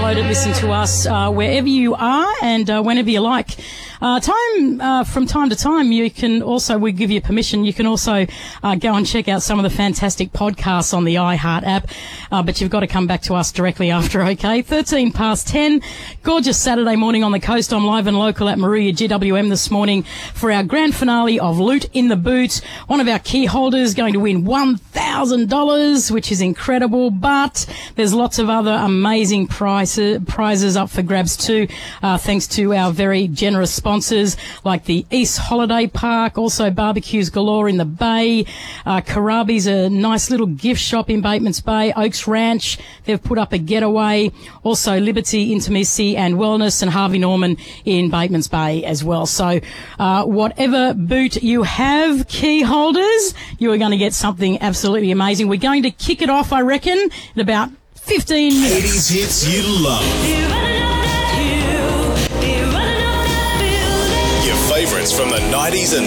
download it, listen to us wherever you are and whenever you like. From time to time, you can also, we give you permission, you can also go and check out some of the fantastic podcasts on the iHeart app, but you've got to come back to us directly after, okay? 13 past 10, gorgeous Saturday morning on the coast. I'm live and local at Maruya GWM this morning for our grand finale of Loot in the Boot. One of our key holders going to win $1,000, which is incredible, but there's lots of other amazing prizes up for grabs too, thanks to our very generous sponsors like the East Holiday Park, also barbecues galore in the Bay. Karabi's a nice little gift shop in Batemans Bay. Oaks Ranch, they've put up a getaway. Also Liberty Intimacy and Wellness and Harvey Norman in Batemans Bay as well. So whatever boot you have, key holders, you are going to get something absolutely amazing. We're going to kick it off, I reckon, in about 15 minutes. 80s hits you love. Your favourites from the 90s and